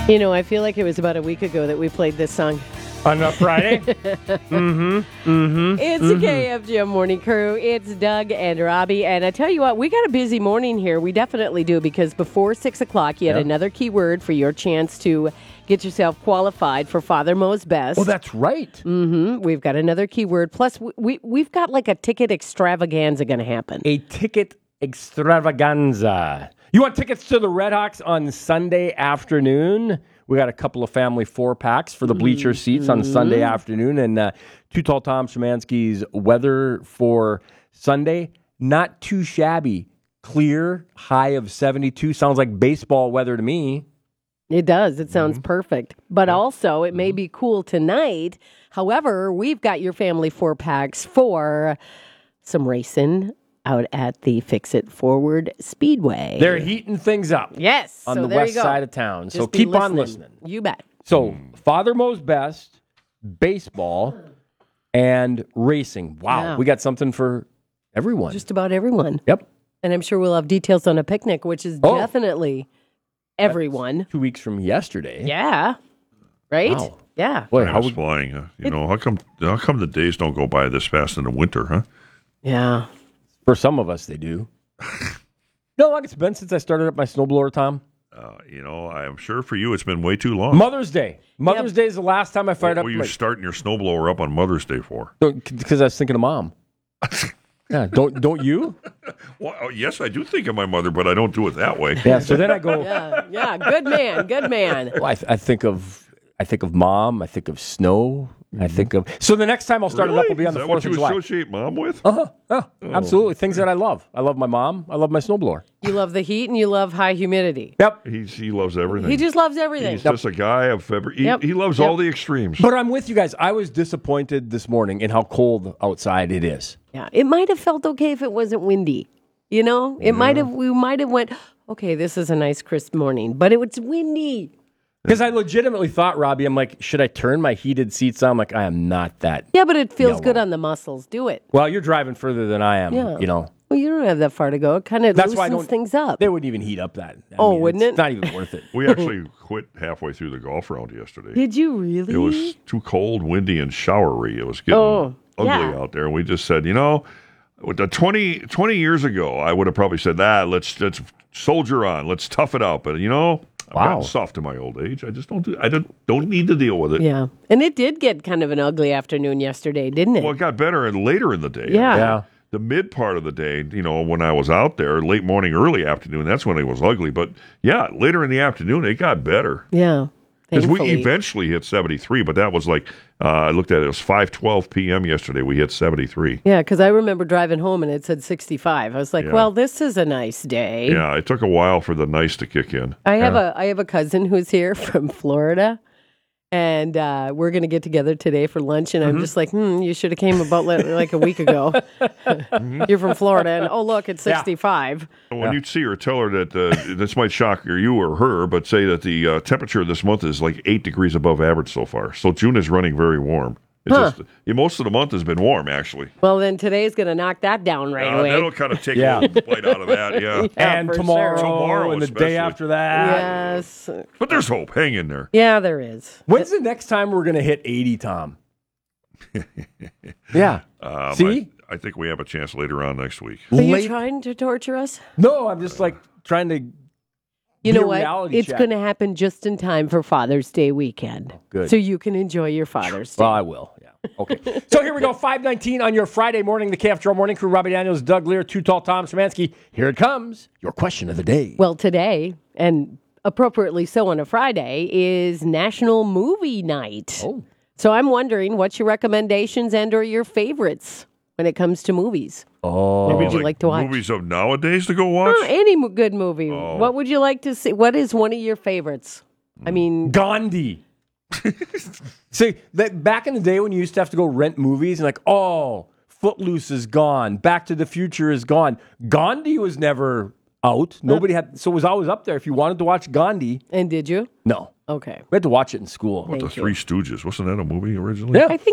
You know, I feel like it was about a week ago that we played this song. On a Friday? It's the KFGM Morning Crew. It's Doug and Robbie. And I tell you what, we got a busy morning here. We definitely do, because before 6 o'clock, you had another keyword for your chance to get yourself qualified for Father Mo's Best. Oh, that's right. We've got another keyword. Plus, we've got like a ticket extravaganza going to happen. A ticket extravaganza. You want tickets to the Red Hawks on Sunday afternoon? We got a couple of family 4-packs for the bleacher seats on Sunday afternoon. And Too Tall Tom Szymanski's weather for Sunday, not too shabby. Clear, high of 72. Sounds like baseball weather to me. It does. It sounds perfect. But also, it may be cool tonight. However, we've got your family 4-packs for some racing out at the Fix It Forward Speedway. They're heating things up. Yes. On so the there west you go. side of town. Just So be keep on listening. You bet. So Father Mo's Best, baseball, and racing. Wow. Yeah. We got something for everyone. Just about everyone. Yep. And I'm sure we'll have details on a picnic, which is definitely everyone. 2 weeks from yesterday. Yeah. Right? Wow. Yeah. Boy, Time is flying. How come the days don't go by this fast in the winter, huh? Yeah. for some of us, they do. No, like it's been since I started up my snowblower, Tom. I'm sure for you it's been way too long. Mother's Day. Mother's Day is the last time I fired What up. were you starting your snowblower up on Mother's Day for? Because I was thinking of Mom. Yeah, don't you? Well, yes, I do think of my mother, but I don't do it that way. Yeah. So then I go. Yeah. Good man. Good man. Well, I think of Mom. I think of snow. I think of. So the next time I'll start it up will be on the 4th of Is that what July. you associate Mom with? Absolutely. Things that I love. I love my mom. I love my snowblower. You love the heat and you love high humidity. Yep. He loves everything. He just loves everything. He's just a guy of February. He loves all the extremes. But I'm with you guys. I was disappointed this morning in how cold outside it is. Yeah. It might have felt okay if it wasn't windy. You know? We might have went, okay, this is a nice crisp morning, but it was windy. Because I legitimately thought, Robbie, I'm like, should I turn my heated seats on? I'm like, I am not that. Yeah, but it feels Yellow. good on the muscles. Do it. Well, you're driving further than I am, Yeah. you know. Well, you don't have that far to go. It kind of That's why I loosens don't, things up. They wouldn't even heat up that. Wouldn't it? It's not even worth it. We actually quit halfway through the golf round yesterday. Did you really? It was too cold, windy, and showery. It was getting ugly out there. And we just said, with the 20 years ago, I would have probably said, let's soldier on. Let's tough it out. But, I've gotten soft in my old age. I just don't need to deal with it. Yeah. And it did get kind of an ugly afternoon yesterday, didn't it? Well, it got better and later in the day. Yeah. The mid part of the day, when I was out there, late morning, early afternoon, that's when it was ugly. But, later in the afternoon, it got better. Yeah. Because we Thankfully. eventually hit 73, but that was like, I looked at it, it was 5:12 p.m. yesterday. We hit 73. Yeah, because I remember driving home and it said 65. I was like, well, this is a nice day. Yeah, it took a while for the nice to kick in. I have a cousin who's here from Florida, and we're going to get together today for lunch, and I'm just like, you should have came about like a week ago. You're from Florida, and look, it's 65. When you see her, tell her that this might shock you or her, but say that the temperature this month is like 8 degrees above average so far. So June is running very warm. It's just, most of the month has been warm, actually. Well, then today's going to knock that down right away. That'll kind of take a little bite out of that, Yeah, And for tomorrow, Tomorrow and the especially. day after that. Yes. But there's hope. Hang in there. Yeah, there is. When's the next time we're going to hit 80, Tom? Yeah. See? I think we have a chance later on next week. Are you trying to torture us? No, I'm just like trying to. You be know a what? reality It's check. going to happen just in time for Father's Day weekend. Good. So you can enjoy your Father's Day. Well, I will. Yeah. Okay. So here we go. 5:19 on your Friday morning. The KFGM Morning Crew. Robbie Daniels, Doug Lear, Too Tall Tom Szymanski. Here it comes. Your question of the day. Well, today, and appropriately so on a Friday, is National Movie Night. Oh. So I'm wondering, what's your recommendations and or your favorites when it comes to movies? Oh. What would you like to watch? Movies of nowadays to go watch? Any good movie. What would you like to see? What is one of your favorites? I mean, Gandhi. See, back in the day when you used to have to go rent movies and like, Footloose is gone. Back to the Future is gone. Gandhi was never out. Nobody had, so it was always up there. If you wanted to watch Gandhi, and did you? no. Okay. We had to watch it in school. What, the Three Stooges? Wasn't that a movie originally? Yeah. I think